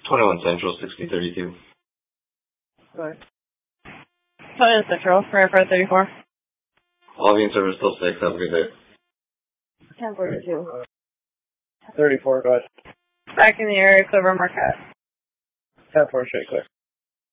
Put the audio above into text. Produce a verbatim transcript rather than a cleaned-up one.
twenty-one Central, sixty thirty-two. Go ahead. twenty-one Central, Verify thirty-four. Login service still six, have a good day. ten forty-two. thirty-four, go ahead. Back in the area, Clover Marquette. ten four, straight clear.